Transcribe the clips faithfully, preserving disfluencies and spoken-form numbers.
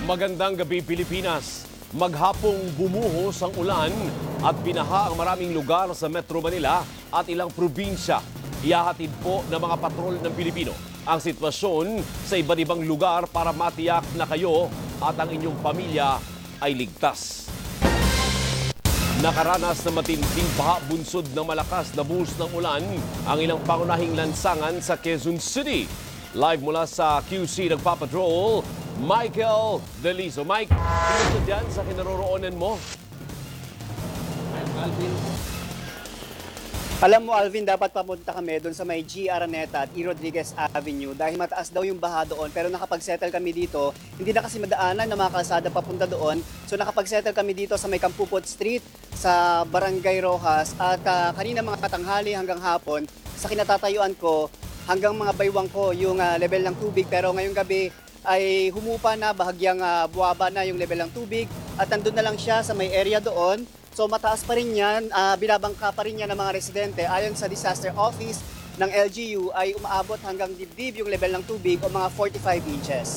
Magandang gabi Pilipinas. Maghapong bumuhos ang ulan at binaha ang maraming lugar sa Metro Manila at ilang probinsya. Ihahatid po ng mga patrol ng Pilipino ang sitwasyon sa iba't ibang lugar para matiyak na kayo at ang inyong pamilya ay ligtas. Nakaranas na matinding baha bunsod ng malakas na buhos ng ulan ang ilang pangunahing lansangan sa Quezon City. Live mula sa Q C nagpapatrol, Michael Delizo. Mike, kumusta dyan sa kinaroroonan mo? Alvin. Alam mo, Alvin, dapat papunta kami doon sa may G. Araneta at E. Rodriguez Avenue dahil mataas daw yung baha doon. Pero nakapag-settle kami dito, hindi na kasi madaanan na mga kalsada papunta doon. So nakapag-settle kami dito sa may Kampupot Street, sa Barangay Rojas. At uh, kanina mga katanghali hanggang hapon, sa kinatatayuan ko, hanggang mga baywang ko yung uh, level ng tubig. Pero ngayong gabi ay humupa na, bahagyang uh, buwaba na yung level ng tubig. At nandun na lang siya sa may area doon. So mataas pa rin yan, uh, binabangka pa rin yan ng mga residente. Ayon sa Disaster Office ng L G U ay umaabot hanggang dibdib yung level ng tubig o mga forty-five inches.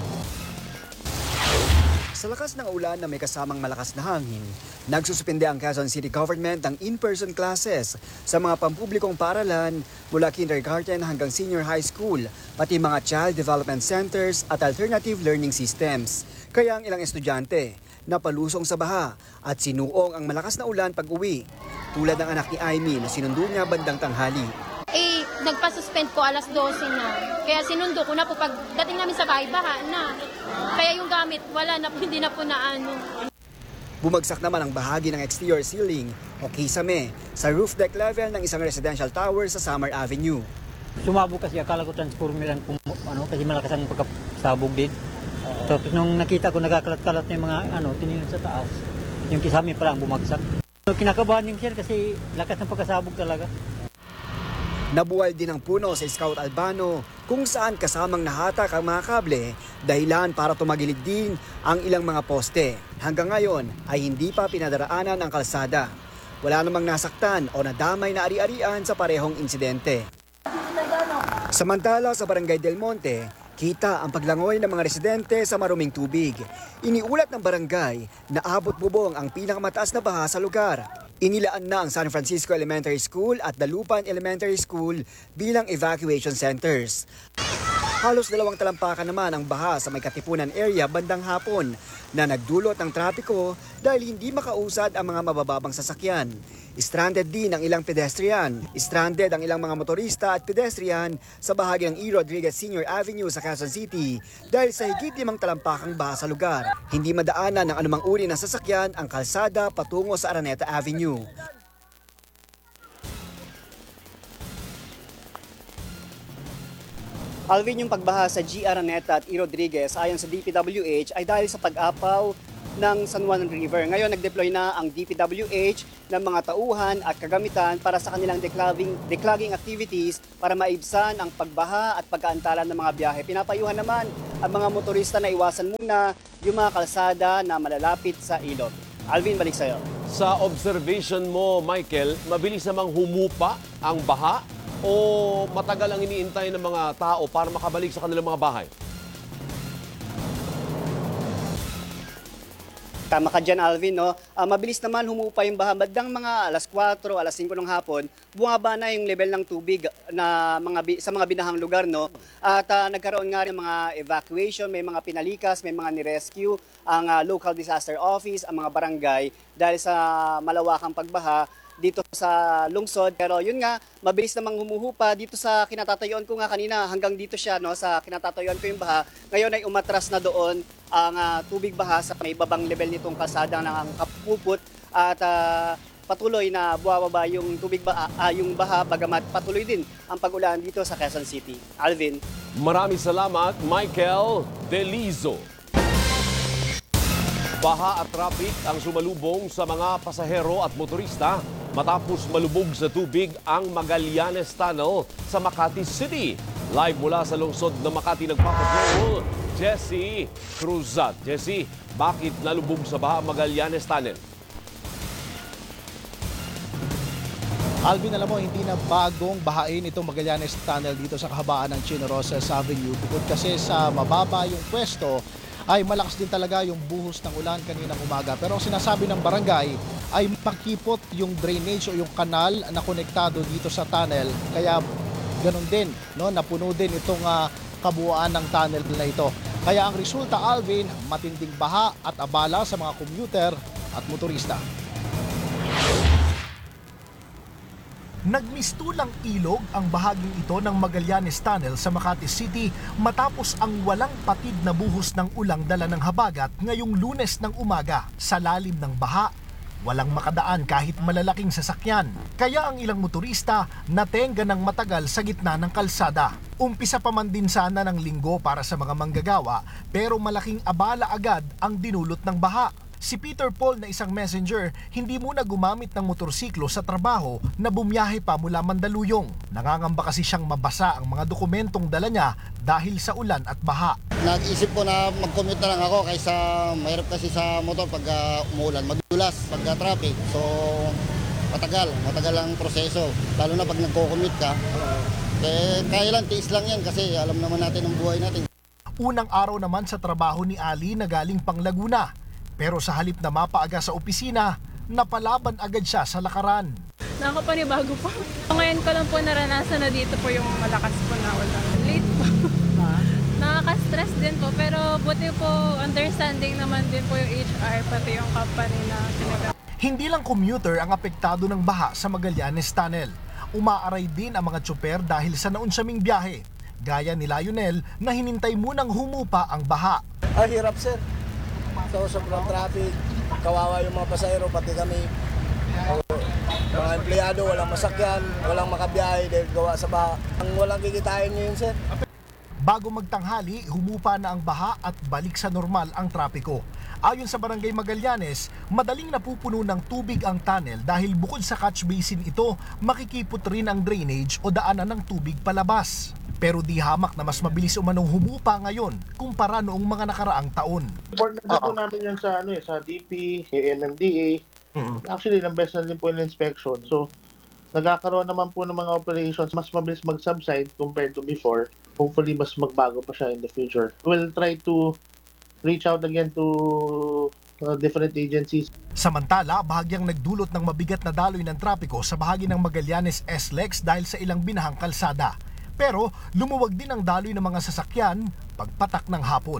Sa lakas ng ulan na may kasamang malakas na hangin, nagsususpinde ang Quezon City Government ng in-person classes sa mga pampublikong paaralan mula kindergarten hanggang senior high school, pati mga child development centers at alternative learning systems. Kaya ang ilang estudyante napalusong sa baha at sinuong ang malakas na ulan pag-uwi, tulad ng anak ni Aimee na sinundo niya bandang tanghali. Eh, nagpa-suspend po alas dose na. Kaya sinundo ko na po pagdating namin sa bahay, baha na. Kaya yung gamit, wala na po, hindi na po na ano. Bumagsak naman ang bahagi ng exterior ceiling o kisame sa roof deck level ng isang residential tower sa Samar Avenue. Sumabog kasi, akala ko transformer lang kung ano, kasi malakas ang pagkasabog din. Tapos nung nakita ko nagkakalat-kalat na yung mga ano, tinignan sa taas, yung kisame pa lang bumagsak. Kinakabahan yung sir kasi lakas ng pagkasabog talaga. Nabuwal din ang puno sa Scout Albano kung saan kasamang nahatak ang mga kable dahilan para tumagilid din ang ilang mga poste. Hanggang ngayon ay hindi pa pinadaraanan ang kalsada. Wala namang nasaktan o nadamay na ari-arian sa parehong insidente. Samantala sa Barangay Del Monte, kita ang paglangoy ng mga residente sa maruming tubig. Iniulat ng barangay na abot bubong ang pinakamataas na baha sa lugar. Inilaan na ang San Francisco Elementary School at Dalupan Elementary School bilang evacuation centers. Halos dalawang talampakan naman ang baha sa may Katipunan area bandang hapon na nagdulot ng trapiko dahil hindi makausad ang mga mabababang sasakyan. Stranded din ang ilang pedestrian. Stranded ang ilang mga motorista at pedestrian sa bahagi ng E. Rodriguez Senior Avenue sa Quezon City dahil sa higit limang talampakang baha sa lugar. Hindi madaanan ng anumang uri ng sasakyan ang kalsada patungo sa Araneta Avenue. Alvin, yung pagbaha sa G. Araneta at E. Rodriguez ayon sa D P W H ay dahil sa pag-apaw ng San Juan River. Ngayon, nag-deploy na ang D P W H ng mga tauhan at kagamitan para sa kanilang declogging, declogging activities para maibsan ang pagbaha at pagkaantalan ng mga biyahe. Pinapayuhan naman ang mga motorista na iwasan muna yung mga kalsada na malalapit sa ilog. Alvin, balik sa'yo. Sa observation mo, Michael, mabilis namang humupa ang baha o matagal ang iniintay ng mga tao para makabalik sa kanilang mga bahay? Tama ka dyan, Alvin, no? Uh, mabilis naman humupa yung baha. Bandang mga alas kwatro, alas singko ng hapon, bumaba na yung level ng tubig na mga, sa mga binahang lugar, no? At uh, nagkaroon nga rin mga evacuation, may mga pinalikas, may mga ni-rescue ang uh, local disaster office, ang mga barangay dahil sa malawakang pagbaha dito sa lungsod. Pero yun nga, mabilis namang humuhupa dito sa kinatatayuan ko nga kanina. Hanggang dito siya, no, sa kinatatayuan ko yung baha. Ngayon ay umatras na doon ang uh, tubig baha sa may babang level nitong kalsada ng Kapuput. At uh, patuloy na buwababa yung tubig baha, uh, yung baha, bagamat patuloy din ang pag-ulan dito sa Quezon City. Alvin. Maraming salamat, Michael Delizo. Baha at traffic ang sumalubong sa mga pasahero at motorista matapos malubog sa tubig ang Magallanes Tunnel sa Makati City. Live mula sa lungsod ng Makati nagpapatrol, Jessie Cruzat. Jessie, bakit nalubog sa baha ang Magallanes Tunnel? Alvin, alam mo, hindi na bagong bahain itong Magallanes Tunnel dito sa kahabaan ng Chino Rosas Avenue. Bukod kasi sa mababa yung pwesto ay malakas din talaga yung buhos ng ulan kaninang umaga. Pero ang sinasabi ng barangay ay makipot yung drainage o yung kanal na konektado dito sa tunnel. Kaya ganun din, no, napuno din itong uh, kabuuan ng tunnel na ito. Kaya ang resulta, Alvin, matinding baha at abala sa mga commuter at motorista. Nagmistulang ilog ang bahaging ito ng Magallanes Tunnel sa Makati City matapos ang walang patid na buhos ng ulang dala ng habagat ngayong Lunes ng umaga. Sa lalim ng baha, walang makadaan kahit malalaking sasakyan. Kaya ang ilang motorista natenga ng matagal sa gitna ng kalsada. Umpisa pa man din sana ng linggo para sa mga manggagawa pero malaking abala agad ang dinulot ng baha. Si Peter Paul na isang messenger, hindi muna gumamit ng motorsiklo sa trabaho na bumiyahe pa mula Mandaluyong. Nangangamba kasi siyang mabasa ang mga dokumentong dala niya dahil sa ulan at baha. Nag-isip ko na mag-commute na lang ako kaysa mahirap kasi sa motor pag uh, umuulan, madulas pag uh, traffic. So matagal, matagal ang proseso. Lalo na pag nagko-commute ka. Eh, kaya lang, tiis lang yan kasi alam naman natin ang buhay natin. Unang araw naman sa trabaho ni Ali na galing pang Laguna. Pero sa halip na mapaaga sa opisina, napalaban agad siya sa lakaran. Nakapanibago po. Ngayon ko lang po naranasan na dito po yung malakas po na ulan. Late po. Nakaka-stress din po pero buti po understanding naman din po yung H R pati yung company na sinabi. Hindi lang commuter ang apektado ng baha sa Magallanes Tunnel. Umaaray din ang mga tsuper dahil sa naunsaming biyahe. Gaya ni Lionel na hinintay munang humupa ang baha. Ay, hirap sir. So, sobrang traffic, kawawa yung mga pasahero, pati kami. So, mga empleyado, walang masakyan, walang makabiyahe dahil gawa sa baha. Ang walang kikitain nyo yun, sir. Bago magtanghali, humupa na ang baha at balik sa normal ang trapiko. Ayon sa Barangay Magallanes, madaling napupuno ng tubig ang tunnel dahil bukod sa catch basin ito, makikipot rin ang drainage o daanan ng tubig palabas. Pero di hamak na mas mabilis umanong humupa ngayon kumpara noong mga nakaraang taon. Report na po namin yan sa, ano, eh, sa D P, M M D A. Mm-hmm. Actually, ilang beses na din po yung inspection. So, nagkakaroon naman po ng mga operations, mas mabilis mag-subside compared to before. Hopefully, mas magbago pa siya in the future. We'll try to reach out again to uh, different agencies. Samantala, bahagyang nagdulot ng mabigat na daloy ng trapiko sa bahagi ng Magallanes S-Lex dahil sa ilang binahang kalsada. Pero lumuwag din ang daloy ng mga sasakyan pagpatak ng hapon.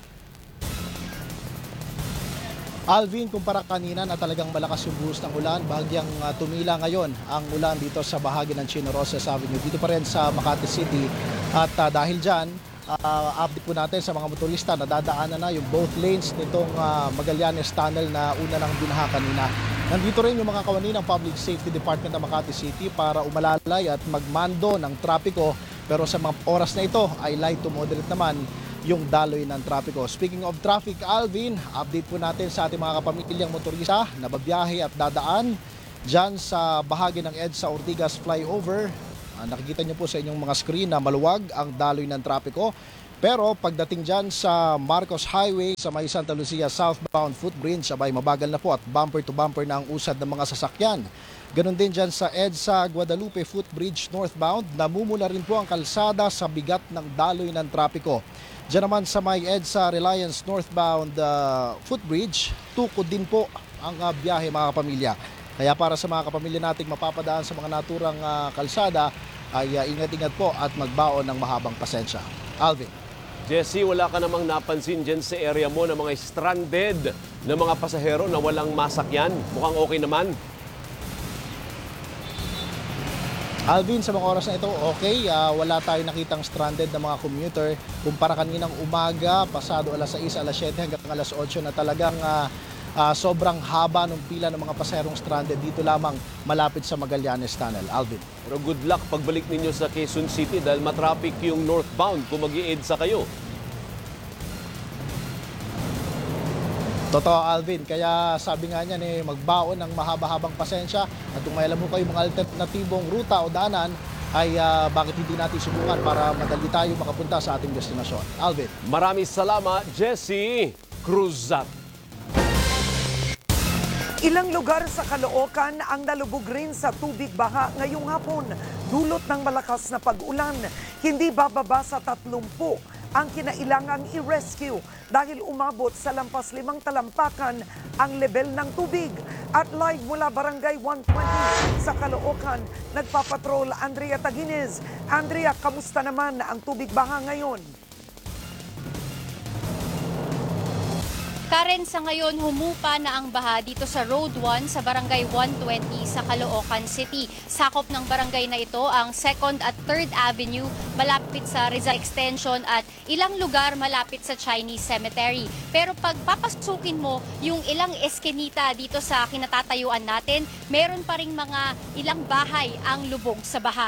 Alvin, kumpara kanina na talagang malakas yung buhos ng ulan, bahagyang uh, tumila ngayon ang ulan dito sa bahagi ng Chino Rosas Avenue, dito pa rin sa Makati City. At uh, dahil dyan, uh, update po natin sa mga motorista na dadaanan na yung both lanes nitong uh, Magallanes Tunnel na una ng binaha kanina. Nandito rin yung mga kawani ng Public Safety Department ng Makati City para umalalay at magmando ng trapiko. Pero sa mga oras na ito ay light to moderate naman yung daloy ng trapiko. Speaking of traffic, Alvin, update po natin sa ating mga kapamilyang motorista na babiyahe at dadaan dyan sa bahagi ng EDSA Ortigas Flyover. Uh, nakikita niyo po sa inyong mga screen na maluwag ang daloy ng trapiko. Pero pagdating dyan sa Marcos Highway sa may Santa Lucia southbound footbridge, abay mabagal na po at bumper to bumper na ang usad ng mga sasakyan. Ganon din dyan sa EDSA Guadalupe footbridge northbound, namumula rin po ang kalsada sa bigat ng daloy ng trapiko. Dyan naman sa may EDSA Reliance northbound uh, footbridge, tukod din po ang uh, biyahe mga kapamilya. Kaya para sa mga kapamilya nating mapapadaan sa mga naturang uh, kalsada, ay uh, ingat-ingat po at magbaon ng mahabang pasensya. Alvin. Jesse, wala ka namang napansin dyan sa area mo ng mga stranded na mga pasahero na walang masakyan? Mukhang okay naman. Alvin, sa mga oras na ito, okay. Uh, wala tayong nakitang stranded na mga commuter. Kumpara kaninang umaga, pasado alas sais, alas siyete hanggang alas otso na talagang uh, uh, sobrang haba ng pila ng mga pasaherong stranded dito lamang malapit sa Magallanes Tunnel. Alvin. Pero good luck pagbalik ninyo sa Quezon City dahil matraffic yung northbound kung mag-i-EDSA kayo. Totoo, Alvin. Kaya sabi nga niyan, eh, magbaon ng mahaba-habang pasensya at kung may alam mo kayo mga alternatibong ruta o daanan, ay uh, bakit hindi natin subukan para madali tayo makapunta sa ating destinasyon. Alvin. Maraming salamat, Jesse Cruzat. Ilang lugar sa Caloocan ang nalubog rin sa tubig baha ngayong hapon. Dulot ng malakas na pag-ulan, hindi bababa sa tatlumpu ang kinailangang i-rescue dahil umabot sa lampas limang talampakan ang level ng tubig. At live mula Barangay one twenty sa Caloocan, nagpapatrol Andrea Taguines. Andrea, kamusta naman ang tubig baha ngayon? Karen, sa ngayon humupa na ang baha dito sa Road one sa Barangay one twenty sa Caloocan City. Sakop ng barangay na ito ang second at third Avenue malapit sa Rizal Extension at ilang lugar malapit sa Chinese Cemetery. Pero pag papasukin mo yung ilang eskinita dito sa kinatatayuan natin, meron pa ring mga ilang bahay ang lubog sa baha.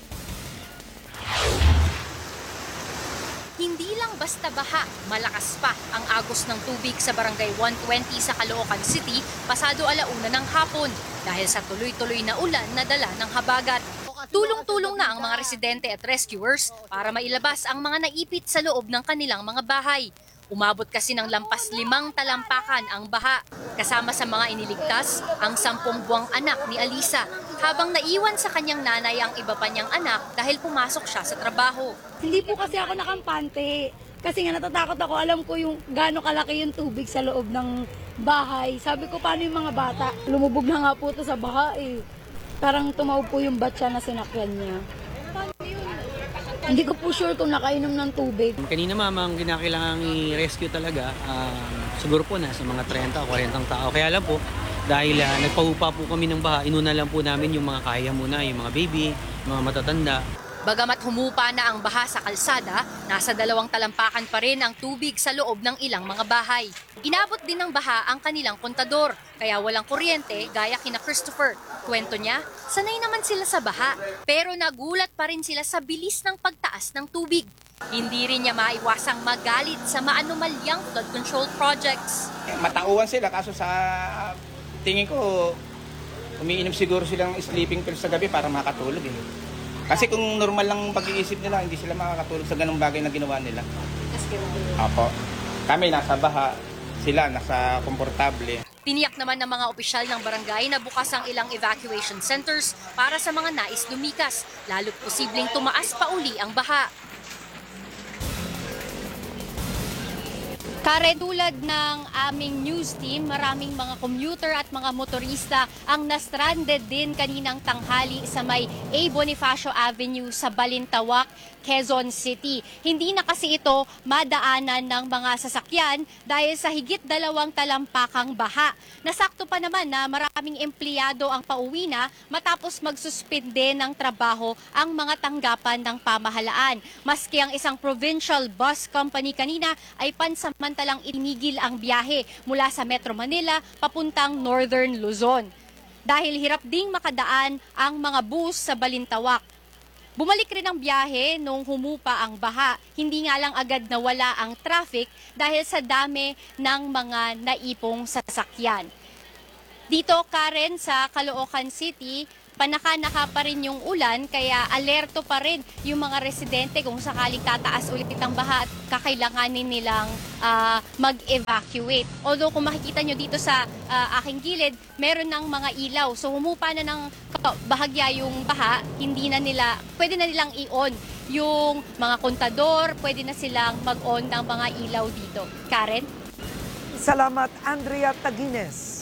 Hindi lang basta baha, malakas pa ang agos ng tubig sa Barangay one twenty sa Caloocan City pasado alauna ng hapon dahil sa tuloy-tuloy na ulan na dala ng habagat. Tulong-tulong na ang mga residente at rescuers para mailabas ang mga naipit sa loob ng kanilang mga bahay. Umabot kasi ng lampas limang talampakan ang baha. Kasama sa mga iniligtas, ang sampung buwang anak ni Alisa, habang naiwan sa kanyang nanay ang iba pa niyang anak dahil pumasok siya sa trabaho. Hindi po kasi ako nakampante. Kasi nga natatakot ako, alam ko yung gaano kalaki yung tubig sa loob ng bahay. Sabi ko, paano yung mga bata? Lumubog na nga po ito sa baha eh. Parang tumawag po yung batsa na sinakyan niya. Hindi ko po sure kung nakainom ng tubig. Kanina mama, ang kinakailangan i-rescue talaga, uh, siguro po nasa mga thirty o forty tao. Kaya lang po, dahil uh, nagpahupa po kami ng baha, inuna lang po namin yung mga kaya muna, yung mga baby, mga matatanda. Bagamat humupa na ang baha sa kalsada, nasa dalawang talampakan pa rin ang tubig sa loob ng ilang mga bahay. Inabot din ng baha ang kanilang kontador, kaya walang kuryente gaya kina Christopher. Kwento niya, sanay naman sila sa baha, pero nagulat pa rin sila sa bilis ng pagtaas ng tubig. Hindi rin niya maiwasang magalit sa maanumalyang flood control projects. Matauhan sila kaso sa tingin ko, umiinom siguro silang sleeping pills sa gabi para makatulog eh. Kasi kung normal lang pag-iisip nila, hindi sila makakatulog sa ganung bagay na ginawa nila. Opo. Kami nasa baha, sila nasa komportable. Tiniyak naman ng mga opisyal ng barangay na bukas ang ilang evacuation centers para sa mga nais lumikas, lalo't posibleng tumaas pa uli ang baha. Kare, tulad ng aming news team, maraming mga commuter at mga motorista ang na-stranded din kaninang tanghali sa may A. Bonifacio Avenue sa Balintawak, Quezon City. Hindi na kasi ito madaanan ng mga sasakyan dahil sa higit dalawang talampakang baha. Nasakto pa naman na maraming empleyado ang pauwi na matapos magsuspinde ng trabaho ang mga tanggapan ng pamahalaan. Maski ang isang provincial bus company kanina ay pansamantalang inigil ang biyahe mula sa Metro Manila papuntang Northern Luzon. Dahil hirap ding makadaan ang mga bus sa Balintawak. Bumalik rin ang biyahe nung humupa ang baha. Hindi nga lang agad nawala ang traffic dahil sa dami ng mga naipong sasakyan. Dito, Karen, sa Caloocan City, panaka-naka pa rin yung ulan kaya alerto pa rin yung mga residente kung sakaling tataas ulit ang baha at kakailanganin nilang uh, mag-evacuate. Although kung makikita nyo dito sa uh, aking gilid, meron ng mga ilaw. So humupa na ng bahagya yung baha, hindi na nila, pwede na nilang i-on yung mga kontador, pwede na silang mag-on ng mga ilaw dito. Karen? Salamat, Andrea Taguines.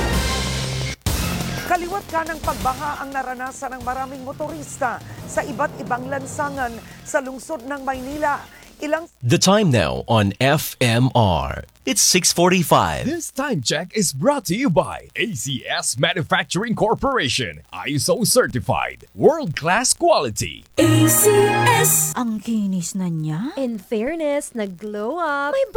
Kaliwat ka ng pagbaha ang naranasan ng maraming motorista sa iba't ibang lansangan sa lungsod ng Maynila. Ilang The time now on F M R. It's six forty-five. This time check is brought to you by A C S Manufacturing Corporation. I S O certified. World-class quality. A C S! Ang kinis na niya. In fairness, nag-glow up. May